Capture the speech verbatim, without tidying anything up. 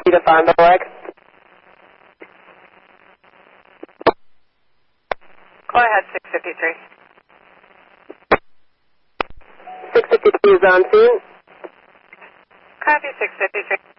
fifty to Fond du Lac. Go ahead, six fifty-three. six fifty-three is on scene. Copy, six fifty-three.